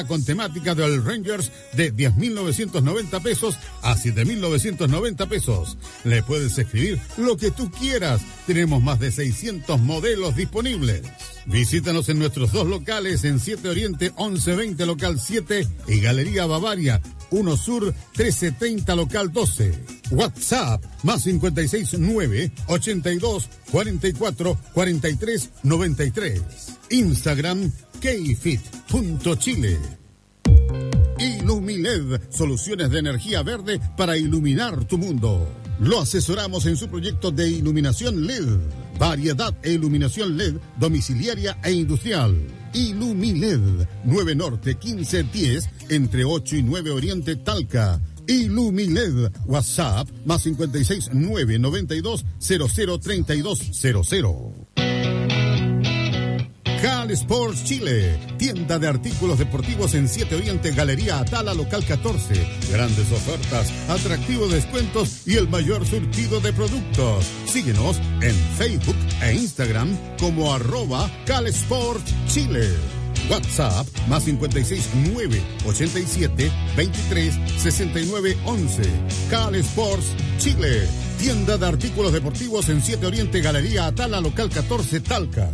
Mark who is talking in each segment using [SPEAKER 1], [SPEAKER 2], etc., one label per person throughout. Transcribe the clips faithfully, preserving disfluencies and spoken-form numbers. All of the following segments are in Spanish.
[SPEAKER 1] con temática del Rangers de diez mil novecientos noventa pesos a siete mil novecientos noventa pesos. Le puedes escribir lo que tú quieras. Tenemos más de seiscientos modelos disponibles. Visítanos en nuestros dos locales en siete Oriente once veinte local siete y Galería Bavaria uno Sur trece treinta local doce. WhatsApp más cincuenta y seis nueve ochenta y dos cuarenta y cuatro cuarenta y tres noventa y tres. Instagram Kfit punto Chile. Ilumiled, soluciones de energía verde para iluminar tu mundo. Lo asesoramos en su proyecto de iluminación L E D. Variedad e iluminación L E D domiciliaria e industrial. Ilumiled, nueve Norte quince diez, entre ocho y nueve Oriente Talca. Ilumiled, WhatsApp, más cincuenta y seis nueve noventa y dos cero cero treinta y dos cero cero. Cal Sports Chile, tienda de artículos deportivos en siete Oriente, Galería Atala, local catorce. Grandes ofertas, atractivos descuentos y el mayor surtido de productos. Síguenos en Facebook e Instagram como arroba Cal Sports Chile. WhatsApp más cincuenta y seis nueve ochenta y siete veintitrés sesenta y nueve once. Cal Sports Chile, tienda de artículos deportivos en siete Oriente, Galería Atala, local catorce, Talca.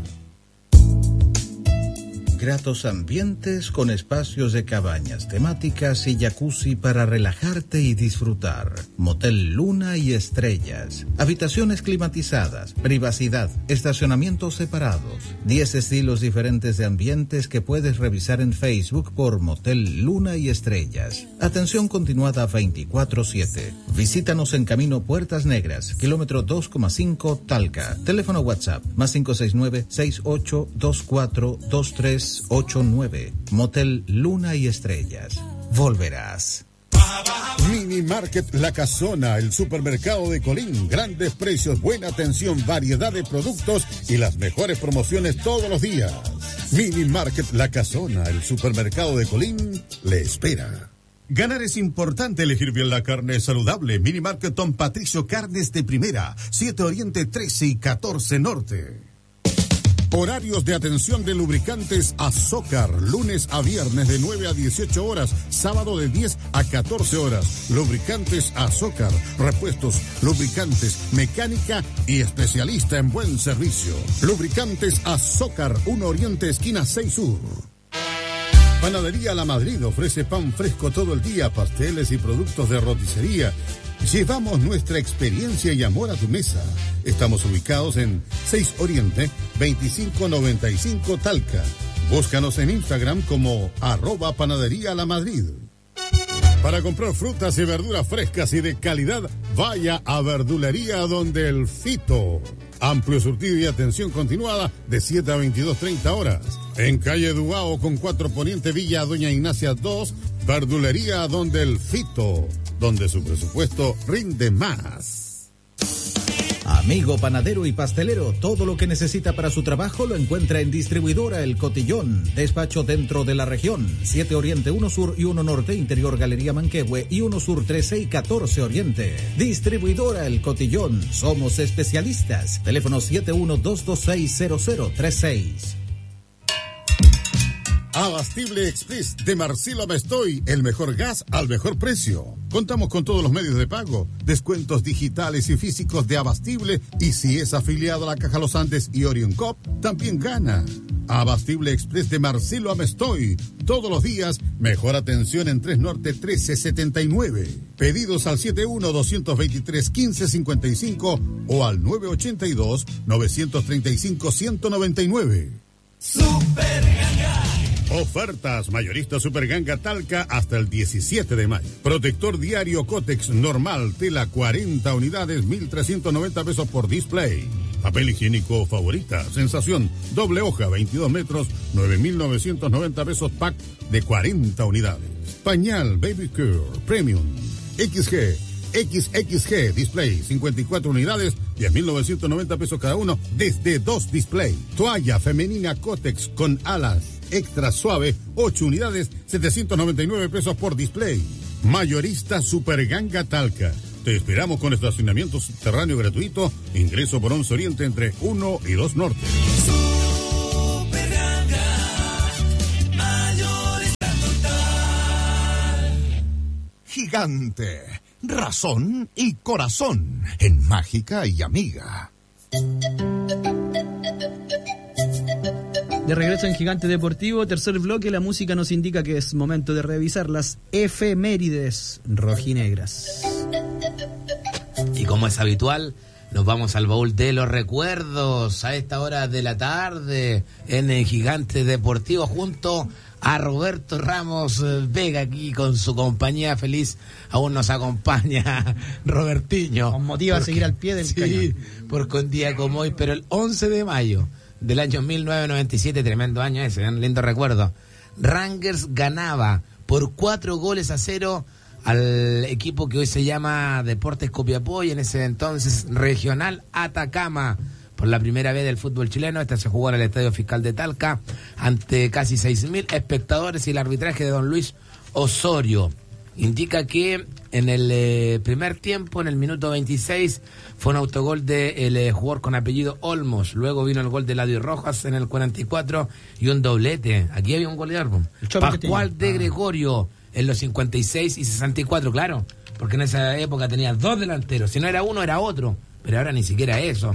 [SPEAKER 2] Gratos ambientes con espacios de cabañas temáticas y jacuzzi para relajarte y disfrutar. Motel Luna y Estrellas. Habitaciones climatizadas, privacidad, estacionamientos separados. diez estilos diferentes de ambientes que puedes revisar en Facebook por Motel Luna y Estrellas. Atención continuada veinticuatro siete. Visítanos en Camino Puertas Negras, kilómetro dos coma cinco, Talca. Teléfono WhatsApp, más cinco seis nueve seis ocho dos cuatro dos tres ocho nueve. Motel Luna y Estrellas. Volverás.
[SPEAKER 1] Mini Market La Casona, el supermercado de Colín. Grandes precios, buena atención, variedad de productos y las mejores promociones todos los días. Mini Market La Casona, el supermercado de Colín, le espera. Ganar es importante, elegir bien la carne saludable. Mini Market Don Patricio, carnes de primera. siete Oriente trece y catorce Norte. Horarios de atención de lubricantes Azócar, lunes a viernes de nueve a dieciocho horas, sábado de diez a catorce horas. Lubricantes Azócar, repuestos, lubricantes, mecánica y especialista en buen servicio. Lubricantes Azócar, uno Oriente esquina seis Sur. Panadería La Madrid ofrece pan fresco todo el día, pasteles y productos de roticería. Llevamos nuestra experiencia y amor a tu mesa. Estamos ubicados en seis Oriente, veinticinco noventa y cinco Talca. Búscanos en Instagram como arroba panadería La Madrid. Para comprar frutas y verduras frescas y de calidad, vaya a Verdulería Donde el Fito. Amplio surtido y atención continuada de siete a veintidós treinta horas. En calle Dugao con cuatro Poniente, Villa Doña Ignacia dos, Verdulería Donde el Fito, donde su presupuesto rinde más.
[SPEAKER 2] Amigo panadero y pastelero, todo lo que necesita para su trabajo lo encuentra en Distribuidora El Cotillón. Despacho dentro de la región. siete Oriente, uno Sur y uno Norte, Interior Galería Manquehue y uno Sur trece y catorce Oriente. Distribuidora El Cotillón. Somos especialistas. Teléfono siete uno dos dos seis cero cero tres seis.
[SPEAKER 1] Abastible Express de Marcelo Mestoy, el mejor gas al mejor precio. Contamos con todos los medios de pago, descuentos digitales y físicos de Abastible, y si es afiliado a la Caja Los Andes y Orion Cop, también gana. Abastible Express de Marcelo Mestoy, todos los días, mejor atención en tres Norte trece setenta y nueve. Pedidos al siete uno dos dos tres quince cincuenta y cinco o al nueve ochenta y dos nueve treinta y cinco ciento noventa y nueve.
[SPEAKER 3] Super Ganga.
[SPEAKER 1] Ofertas mayorista Super Ganga Talca hasta el diecisiete de mayo. Protector diario Cotex normal, tela cuarenta unidades, mil trescientos noventa pesos por display. Papel higiénico Favorita, sensación, doble hoja, veintidós metros, nueve mil novecientos noventa pesos pack de cuarenta unidades. Pañal Baby Care Premium, X G, X X G Display, cincuenta y cuatro unidades, diez mil novecientos noventa pesos cada uno, desde dos display. Toalla femenina Cotex con alas extra suave, ocho unidades, setecientos noventa y nueve pesos por display. Mayorista Super Ganga Talca. Te esperamos con estacionamiento subterráneo gratuito, ingreso por once Oriente entre uno y dos Norte.
[SPEAKER 3] Super Ganga, mayorista total.
[SPEAKER 4] Gigante, razón y corazón en Mágica y Amiga.
[SPEAKER 5] De regreso en Gigante Deportivo, tercer bloque, la música nos indica que es momento de revisar las efemérides rojinegras.
[SPEAKER 6] Y como es habitual, nos vamos al baúl de los recuerdos a esta hora de la tarde en el Gigante Deportivo junto a Roberto Ramos Vega, aquí con su compañía feliz. Aún nos acompaña Robertiño.
[SPEAKER 5] Nos motiva
[SPEAKER 6] porque,
[SPEAKER 5] a seguir al pie del
[SPEAKER 6] sí,
[SPEAKER 5] cañón.
[SPEAKER 6] Porque un día como hoy, pero el once de mayo del año mil novecientos noventa y siete, tremendo año ese, un lindo recuerdo, Rangers ganaba por cuatro goles a cero al equipo que hoy se llama Deportes Copiapó y en ese entonces Regional Atacama, por la primera vez del fútbol chileno. Esta se jugó en el Estadio Fiscal de Talca ante casi seis mil espectadores y el arbitraje de don Luis Osorio. Indica que en el eh, primer tiempo, en el minuto veintiséis, fue un autogol del de, eh, jugador con apellido Olmos. Luego vino el gol de Eladio Rojas en el cuarenta y cuatro y un doblete. Aquí había un goleador. Pascual de Gregorio en los cincuenta y seis y sesenta y cuatro, claro. Porque en esa época tenía dos delanteros. Si no era uno, era otro. Pero ahora ni siquiera eso.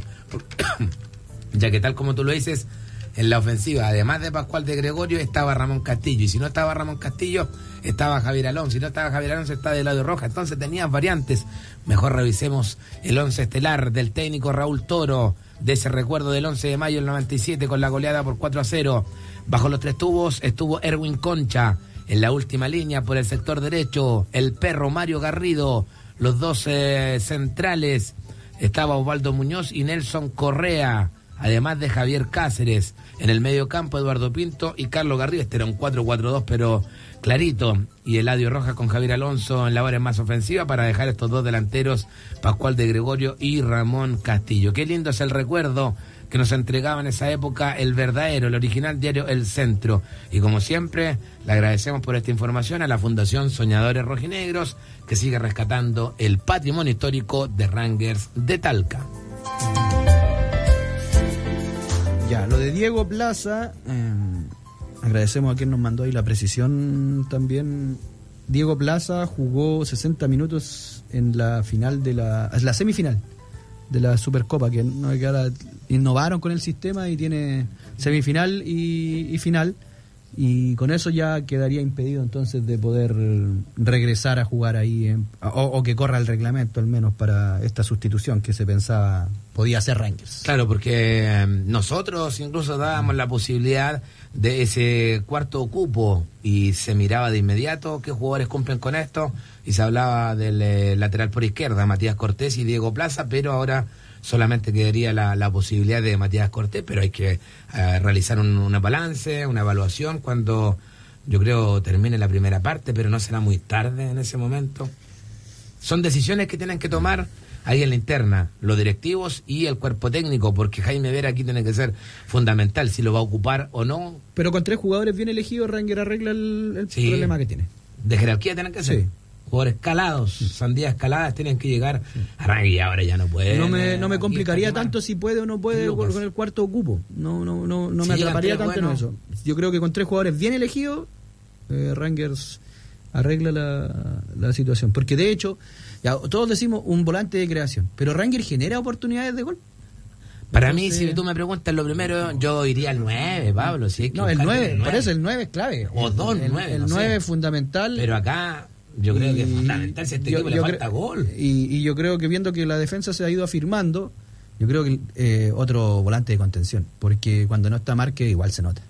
[SPEAKER 6] Ya que tal como tú lo dices, en la ofensiva, además de Pascual de Gregorio, estaba Ramón Castillo. Y si no estaba Ramón Castillo, estaba Javier Alonso. Si no estaba Javier Alonso, estaba Eladio Rojas. Entonces tenías variantes. Mejor revisemos el once estelar del técnico Raúl Toro, de ese recuerdo del once de mayo del noventa y siete, con la goleada por cuatro a cero. Bajo los tres tubos estuvo Erwin Concha. En la última línea, por el sector derecho, el perro Mario Garrido. Los dos eh, centrales, estaba Osvaldo Muñoz y Nelson Correa, además de Javier Cáceres. En el medio campo, Eduardo Pinto y Carlos Garrido. Este era un cuatro cuatro dos, pero clarito. Y Eladio Rojas con Javier Alonso en labores más ofensivas para dejar estos dos delanteros, Pascual de Gregorio y Ramón Castillo. Qué lindo es el recuerdo que nos entregaba en esa época el verdadero, el original diario El Centro. Y como siempre, le agradecemos por esta información a la Fundación Soñadores Rojinegros, que sigue rescatando el patrimonio histórico de Rangers de Talca.
[SPEAKER 5] Ya, lo de Diego Plaza, eh, agradecemos a quien nos mandó ahí la precisión también. Diego Plaza jugó sesenta minutos en la final de la, la semifinal de la Supercopa, que, no, que ahora innovaron con el sistema y tiene semifinal y, y final, y con eso ya quedaría impedido entonces de poder regresar a jugar ahí, en, o, o que corra el reglamento al menos para esta sustitución que se pensaba podía hacer Rangers.
[SPEAKER 6] Claro, porque eh, nosotros incluso dábamos la posibilidad de ese cuarto cupo y se miraba de inmediato qué jugadores cumplen con esto, y se hablaba del eh, lateral por izquierda, Matías Cortés y Diego Plaza, pero ahora solamente quedaría la, la posibilidad de Matías Cortés, pero hay que eh, realizar un, un balance, una evaluación cuando yo creo termine la primera parte, pero no será muy tarde en ese momento. Son decisiones que tienen que tomar ahí en la interna, los directivos y el cuerpo técnico, porque Jaime Vera aquí tiene que ser fundamental, si lo va a ocupar o no.
[SPEAKER 5] Pero con tres jugadores bien elegidos, Ranger arregla el, el
[SPEAKER 6] sí,
[SPEAKER 5] problema que tiene.
[SPEAKER 6] De jerarquía tienen que ser. Sí. Jugadores escalados, sí. Sandías escaladas tienen que llegar a Ranger, y ahora ya no puede.
[SPEAKER 5] No me, no me complicaría tanto si puede o no puede con, con el cuarto cupo. No, no, no, no me sí, atraparía tanto bueno. en eso. Yo creo que con tres jugadores bien elegidos, eh, Rangers arregla la, la situación. Porque de hecho, ya, todos decimos un volante de creación, pero Rangers genera oportunidades de gol.
[SPEAKER 6] Para Entonces, mí, si tú me preguntas lo primero, yo iría al nueve, Pablo. Si
[SPEAKER 5] no, el nueve, por eso el nueve es clave.
[SPEAKER 6] O dos nueve.
[SPEAKER 5] El, el
[SPEAKER 6] no
[SPEAKER 5] nueve
[SPEAKER 6] sé.
[SPEAKER 5] es fundamental.
[SPEAKER 6] Pero acá yo creo y, que es fundamental, si a este yo, equipo yo le falta
[SPEAKER 5] cre-
[SPEAKER 6] gol.
[SPEAKER 5] Y, y yo creo que viendo que la defensa se ha ido afirmando, yo creo que eh, otro volante de contención, porque cuando no está Márquez igual se nota.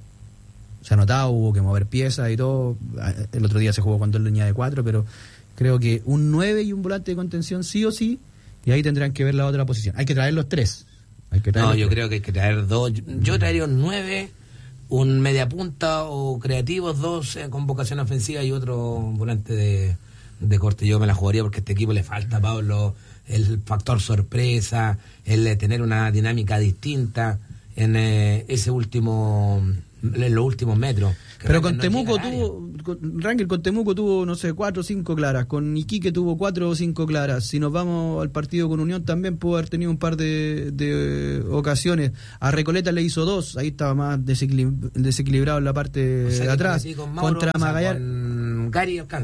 [SPEAKER 5] Se ha notado, hubo que mover piezas y todo. El otro día se jugó con dos líneas de cuatro, pero creo que un nueve y un volante de contención sí o sí, y ahí tendrán que ver la otra posición. Hay que traer los tres. Hay que traer
[SPEAKER 6] no,
[SPEAKER 5] los
[SPEAKER 6] yo
[SPEAKER 5] tres.
[SPEAKER 6] creo que hay que traer dos. Yo traería un nueve, un media punta o creativos, dos eh, con vocación ofensiva y otro volante de, de corte. Yo me la jugaría porque a este equipo le falta, Pablo, el factor sorpresa, el de tener una dinámica distinta en eh, ese último... en los últimos metros.
[SPEAKER 5] Pero con Temuco tuvo, con, Rangel con Temuco tuvo, no sé, cuatro o cinco claras, con Iquique tuvo cuatro o cinco claras, si nos vamos al partido con Unión también pudo haber tenido un par de, de ocasiones, a Recoleta le hizo dos, ahí estaba más desequilib- desequilibrado en la parte o sea, de atrás,
[SPEAKER 6] con Mauro,
[SPEAKER 5] contra
[SPEAKER 6] o sea,
[SPEAKER 5] Magallanes.
[SPEAKER 6] Con Gary alcanza,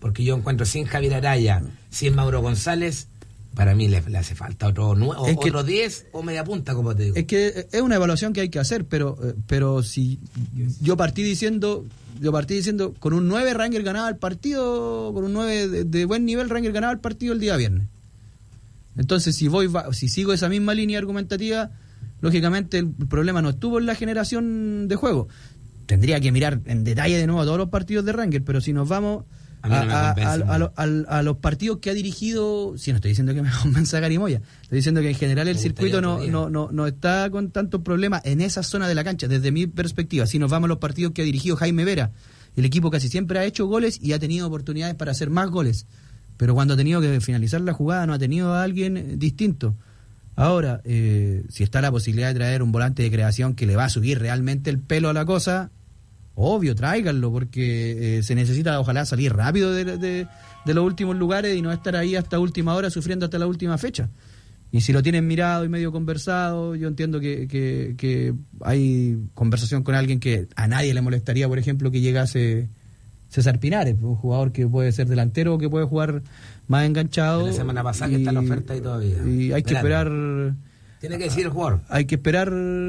[SPEAKER 6] porque yo encuentro sin Javier Araya, sin Mauro González, para mí le, le hace falta otro nuevo,
[SPEAKER 5] es que,
[SPEAKER 6] otro diez o media punta, como te digo.
[SPEAKER 5] Es que es una evaluación que hay que hacer, pero pero si yo partí diciendo, yo partí diciendo con un nueve Rangers ganaba el partido, con un nueve de, de buen nivel Rangers ganaba el partido el día viernes. Entonces, si voy si sigo esa misma línea argumentativa, lógicamente el problema no estuvo en la generación de juego. Tendría que mirar en detalle de nuevo todos los partidos de Rangers, pero si nos vamos a, no a, a, a, a, a, a los partidos que ha dirigido, si no estoy diciendo que me convenza Gary Moya, estoy diciendo que en general el circuito no, no, no, no está con tantos problemas en esa zona de la cancha, desde mi perspectiva. Si nos vamos a los partidos que ha dirigido Jaime Vera, el equipo casi siempre ha hecho goles y ha tenido oportunidades para hacer más goles, pero cuando ha tenido que finalizar la jugada no ha tenido a alguien distinto. Ahora, eh, si está la posibilidad de traer un volante de creación que le va a subir realmente el pelo a la cosa, obvio, tráiganlo, porque eh, se necesita ojalá salir rápido de, de, de los últimos lugares y no estar ahí hasta última hora sufriendo hasta la última fecha. Y si lo tienen mirado y medio conversado, yo entiendo que, que, que hay conversación con alguien que a nadie le molestaría, por ejemplo, que llegase César Pinares, un jugador que puede ser delantero o que puede jugar más enganchado.
[SPEAKER 6] La semana pasada y, que está en la oferta ahí todavía.
[SPEAKER 5] Y hay que esperar.
[SPEAKER 6] Tiene que decir el jugador.
[SPEAKER 5] Hay que esperar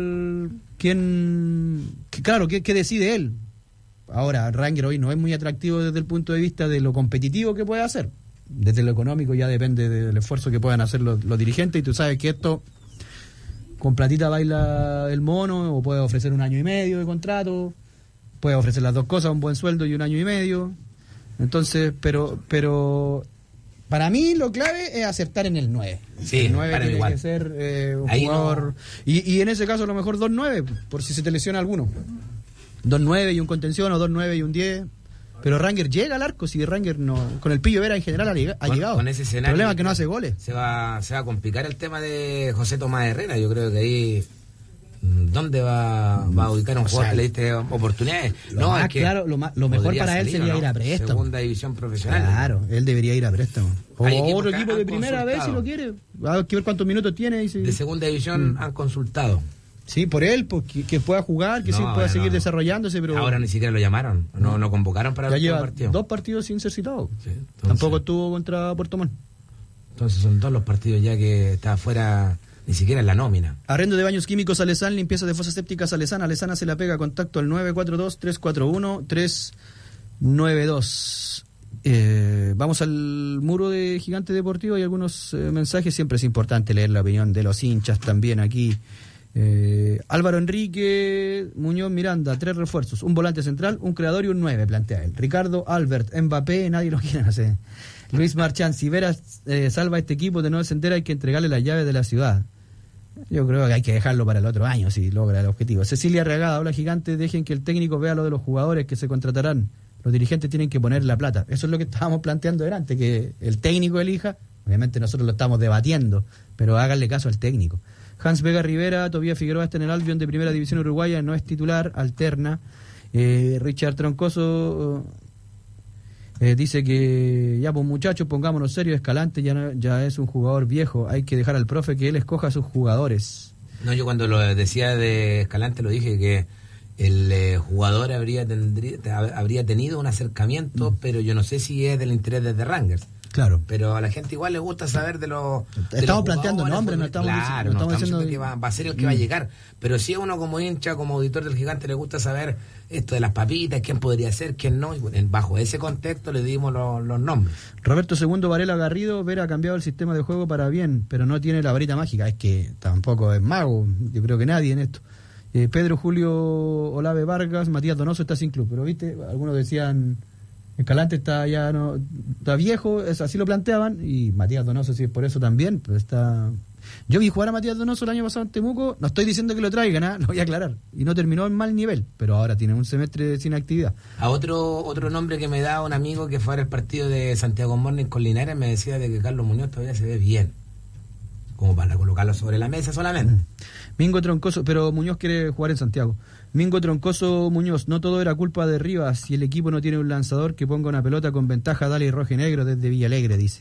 [SPEAKER 5] quién. Que, claro, qué decide él. Ahora, Ranger hoy no es muy atractivo desde el punto de vista de lo competitivo que puede hacer. Desde lo económico ya depende del esfuerzo que puedan hacer los, los dirigentes. Y tú sabes que esto, con platita baila el mono, o puede ofrecer un año y medio de contrato. Puede ofrecer las dos cosas, un buen sueldo y un año y medio. Entonces, pero pero para mí lo clave es acertar en el nueve.
[SPEAKER 6] Sí,
[SPEAKER 5] el nueve tiene
[SPEAKER 6] igual.
[SPEAKER 5] que ser eh, un
[SPEAKER 6] Ahí
[SPEAKER 5] jugador.
[SPEAKER 6] No.
[SPEAKER 5] Y, y en ese caso, a lo mejor dos nueve, por si se te lesiona alguno. dos nueve y un contención, o dos nueve y un diez. Pero Ranger llega al arco, si Ranger no. Con el Pillo Vera en general ha, ha
[SPEAKER 6] con,
[SPEAKER 5] llegado.
[SPEAKER 6] Con ese escenario,
[SPEAKER 5] el problema es que no hace goles.
[SPEAKER 6] Se va, se va a complicar el tema de José Tomás Herrera. Yo creo que ahí. ¿Dónde va, va a ubicar un jugador que le diste oportunidades?
[SPEAKER 5] Lo
[SPEAKER 6] no,
[SPEAKER 5] más
[SPEAKER 6] es que
[SPEAKER 5] claro, lo, más, lo mejor para él sería ¿no? ir a préstamo.
[SPEAKER 6] Segunda división profesional.
[SPEAKER 5] Claro, él debería ir a préstamo. O otro equipo de primera
[SPEAKER 6] consultado.
[SPEAKER 5] vez si lo quiere. Hay que ver cuántos minutos tiene. Y si...
[SPEAKER 6] De segunda división mm. han consultado.
[SPEAKER 5] Sí, por él, pues, que, que pueda jugar, que no, sí pueda seguir no. desarrollándose. Pero
[SPEAKER 6] ahora ni siquiera lo llamaron, no, no convocaron para
[SPEAKER 5] ya
[SPEAKER 6] el
[SPEAKER 5] lleva
[SPEAKER 6] partido.
[SPEAKER 5] Dos partidos sin ser citado.
[SPEAKER 6] Sí, entonces,
[SPEAKER 5] tampoco estuvo contra Puerto Montt.
[SPEAKER 6] Entonces son dos los partidos ya que está afuera. Ni siquiera en la nómina.
[SPEAKER 5] Arrendo de baños químicos Alesán, limpieza de fosas sépticas Alesán. Alesana se la pega, contacto al nueve cuatro dos, tres cuatro uno, tres nueve dos. Eh, vamos al muro de Gigante Deportivo. Hay algunos eh, mensajes. Siempre es importante leer la opinión de los hinchas también aquí. Eh, Álvaro Enrique Muñoz Miranda, tres refuerzos, un volante central, un creador y un nueve, plantea él. Ricardo, Albert, Mbappé, nadie lo quiere hacer. Luis Marchán, si Veras eh, salva a este equipo de no descender, hay que entregarle las llaves de la ciudad. Yo creo que hay que dejarlo para el otro año si logra el objetivo. Cecilia Regada, hola Gigante, dejen que el técnico vea lo de los jugadores que se contratarán. Los dirigentes tienen que poner la plata. Eso es lo que estábamos planteando delante, que el técnico elija. Obviamente nosotros lo estamos debatiendo, pero háganle caso al técnico. Hans Vega Rivera, Tobías Figueroa está en el Albion de Primera División Uruguaya, no es titular, alterna. Eh, Richard Troncoso eh, dice que ya pues muchachos, pongámonos serios, Escalante ya, no, ya es un jugador viejo, hay que dejar al profe que él escoja a sus jugadores.
[SPEAKER 6] No, yo cuando lo decía de Escalante lo dije que el eh, jugador habría, tendría, habría tenido un acercamiento, mm. pero yo no sé si es del interés de Rangers.
[SPEAKER 5] Claro.
[SPEAKER 6] Pero a la gente igual le gusta saber de los.
[SPEAKER 5] Estamos de los planteando nombres, no estamos,
[SPEAKER 6] claro,
[SPEAKER 5] no
[SPEAKER 6] no
[SPEAKER 5] estamos
[SPEAKER 6] diciendo
[SPEAKER 5] diciendo
[SPEAKER 6] que va, va a ser el que mm. va a llegar. Pero si a uno como hincha, como auditor del Gigante, le gusta saber esto de las papitas, quién podría ser, quién no. Y bajo ese contexto le dimos lo, los nombres.
[SPEAKER 5] Roberto segundo Varela Garrido, Vera ha cambiado el sistema de juego para bien, pero no tiene la varita mágica. Es que tampoco es mago, yo creo que nadie en esto. Eh, Pedro Julio Olave Vargas, Matías Donoso está sin club, pero viste, algunos decían. Escalante está ya no está viejo, es, así lo planteaban, y Matías Donoso sí es por eso también, pero está. Yo vi jugar a Matías Donoso el año pasado en Temuco, no estoy diciendo que lo traigan, ¿eh? Lo voy a aclarar, y no terminó en mal nivel, pero ahora tiene un semestre sin actividad.
[SPEAKER 6] A otro otro nombre que me da un amigo que fue al partido de Santiago Morning con Linares me decía de que Carlos Muñoz todavía se ve bien, como para colocarlo sobre la mesa solamente. Mm.
[SPEAKER 5] Mingo Troncoso, pero Muñoz quiere jugar en Santiago. Mingo Troncoso Muñoz, no todo era culpa de Rivas, si el equipo no tiene un lanzador que ponga una pelota con ventaja, dale rojo y negro desde Villalegre, dice.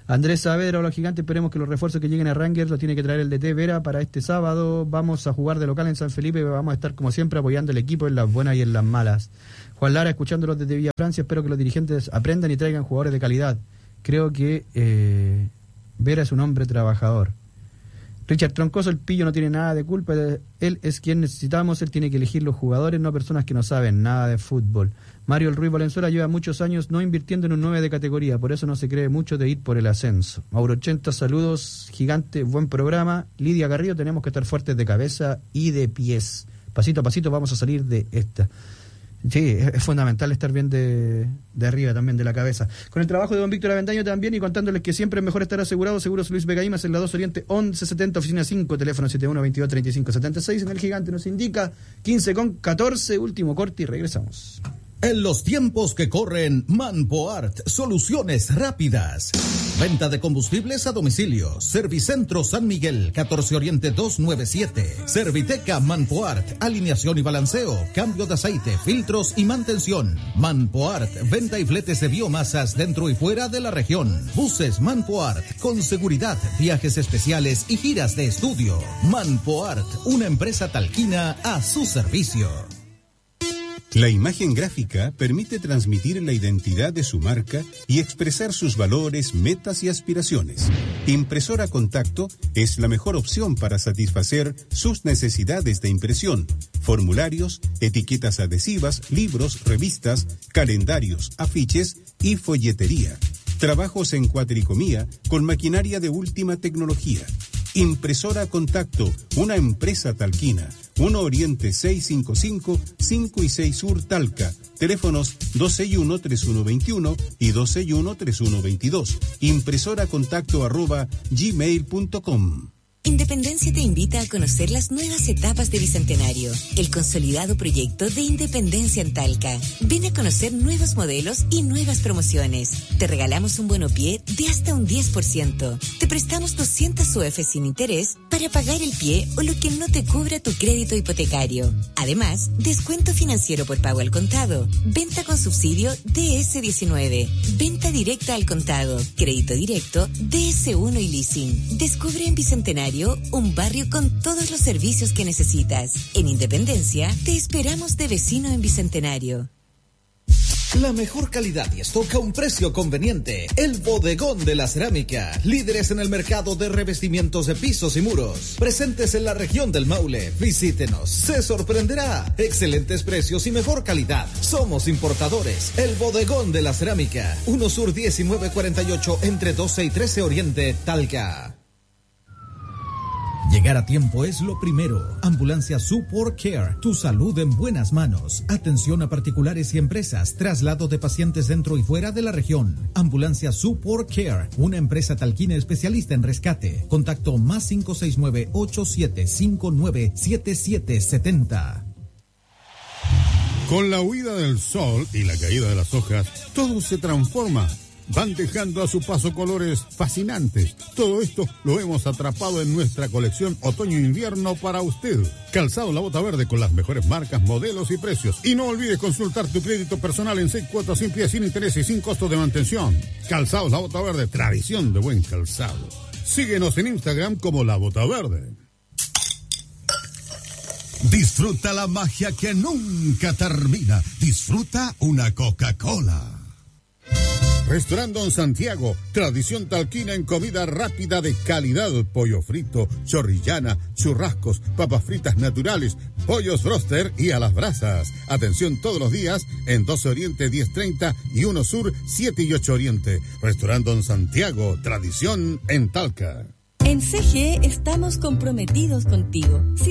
[SPEAKER 5] Andrés Saavedra, hola gigante, esperemos que los refuerzos que lleguen a Rangers los tiene que traer el D T Vera para este sábado. Vamos a jugar de local en San Felipe y vamos a estar como siempre apoyando al equipo en las buenas y en las malas. Juan Lara, escuchándolos desde Villa Francia, espero que los dirigentes aprendan y traigan jugadores de calidad. Creo que eh, Vera es un hombre trabajador. Richard Troncoso, el pillo no tiene nada de culpa, él es quien necesitamos, él tiene que elegir los jugadores, no personas que no saben nada de fútbol. Mario El Ruiz Valenzuela lleva muchos años no invirtiendo en un nueve de categoría, por eso no se cree mucho de ir por el ascenso. Mauro ochenta, saludos, gigante, buen programa. Lidia Garrido, tenemos que estar fuertes de cabeza y de pies. Pasito a pasito vamos a salir de esta. Sí, es, es fundamental estar bien de, de arriba también, de la cabeza. Con el trabajo de don Víctor Avendaño también y contándoles que siempre es mejor estar asegurado. Seguros Luis Vega Imas en la dos Oriente once setenta, oficina cinco, teléfono setenta y uno veintidós treinta y cinco setenta y seis. En el gigante nos indica quince con catorce, último corte y regresamos.
[SPEAKER 2] En los tiempos que corren, Manpoart, soluciones rápidas. Venta de combustibles a domicilio. Servicentro San Miguel, catorce Oriente doscientos noventa y siete. Serviteca Manpoart, alineación y balanceo, cambio de aceite, filtros y mantención. Manpoart, venta y fletes de biomasas dentro y fuera de la región. Buses Manpoart, con seguridad, viajes especiales y giras de estudio. Manpoart, una empresa talquina a su servicio.
[SPEAKER 7] La imagen gráfica permite transmitir la identidad de su marca y expresar sus valores, metas y aspiraciones. Impresora Contacto es la mejor opción para satisfacer sus necesidades de impresión, formularios, etiquetas adhesivas, libros, revistas, calendarios, afiches y folletería. Trabajos en cuatricomía con maquinaria de última tecnología. Impresora Contacto, una empresa talquina. uno Oriente seiscientos cincuenta y cinco, cinco y seis Sur Talca. Teléfonos dos seis uno, tres uno dos uno y dos seis uno, tres uno dos dos. Impresora contacto arroba gmail punto com.
[SPEAKER 8] Independencia te invita a conocer las nuevas etapas de Bicentenario, el consolidado proyecto de Independencia en Talca. Ven a conocer nuevos modelos y nuevas promociones. Te regalamos un bonopié de hasta un diez por ciento. Te prestamos doscientas U F sin interés para pagar el pie o lo que no te cubra tu crédito hipotecario. Además, descuento financiero por pago al contado, venta con subsidio D S diecinueve, venta directa al contado, crédito directo, D S uno y leasing. Descubre en Bicentenario un barrio con todos los servicios que necesitas. En Independencia, te esperamos de vecino en Bicentenario.
[SPEAKER 2] La mejor calidad y stock a un precio conveniente. El Bodegón de la Cerámica. Líderes en el mercado de revestimientos de pisos y muros. Presentes en la región del Maule. Visítenos. Se sorprenderá. Excelentes precios y mejor calidad. Somos importadores. El Bodegón de la Cerámica. uno Sur diecinueve cuarenta y ocho entre doce y trece Oriente, Talca. Llegar a tiempo es lo primero. Ambulancia Support Care, tu salud en buenas manos. Atención a particulares y empresas, traslado de pacientes dentro y fuera de la región. Ambulancia Support Care, una empresa talquina especialista en rescate. Contacto más cinco seis nueve, ocho siete cinco nueve, siete siete siete cero.
[SPEAKER 1] Con la huida del sol y la caída de las hojas, todo se transforma. Van dejando a su paso colores fascinantes. Todo esto lo hemos atrapado en nuestra colección otoño-invierno para usted. Calzado La Bota Verde con las mejores marcas, modelos y precios. Y no olvides consultar tu crédito personal en seis cuotas sin pie, sin interés y sin costo de mantención. Calzado La Bota Verde, tradición de buen calzado. Síguenos en Instagram como La Bota Verde.
[SPEAKER 4] Disfruta la magia que nunca termina. Disfruta una Coca-Cola.
[SPEAKER 1] Restaurante Don Santiago, tradición talquina en comida rápida de calidad, pollo frito, chorrillana, churrascos, papas fritas naturales, pollos broster y a las brasas. Atención todos los días en doce Oriente diez treinta y uno Sur siete y ocho Oriente. Restaurante Don Santiago, tradición en Talca.
[SPEAKER 9] En C G E estamos comprometidos contigo.